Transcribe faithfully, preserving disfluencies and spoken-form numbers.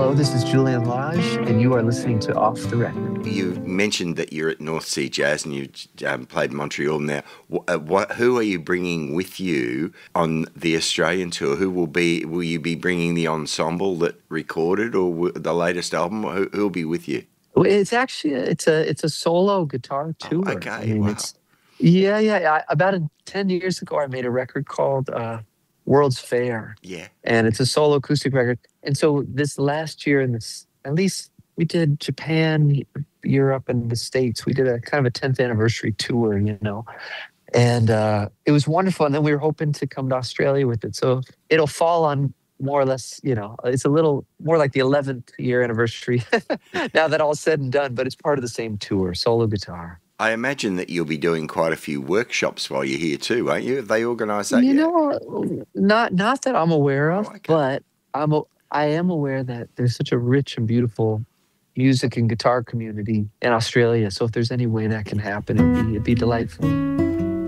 Hello, this is Julian Lage, and you are listening to Off the Record. You mentioned that you're at North Sea Jazz and you've um, played Montreal now. What, uh, what, who are you bringing with you on the Australian tour? Who will be? Will you be bringing the ensemble that recorded, or w- the latest album? Who will be with you? Well, It's actually it's a it's a solo guitar tour. Oh, okay, I mean, wow. it's yeah, yeah. I, about a, ten years ago, I made a record called uh, World's Fair, Yeah. and it's a solo acoustic record. And so this last year, in this at least we did Japan, Europe, and the States. We did a kind of a tenth anniversary tour, you know, and uh, it was wonderful. And then we were hoping to come to Australia with it. So it'll fall on more or less, you know, it's a little more like the eleventh year anniversary now that all's said and done, but it's part of the same tour, solo guitar. I imagine that you'll be doing quite a few workshops while you're here too, won't you? Have they organised that You yet? know, not not that I'm aware of, Oh, okay. but I'm a, I am aware that there's such a rich and beautiful music and guitar community in Australia. So if there's any way that can happen, it'd be, it'd be delightful.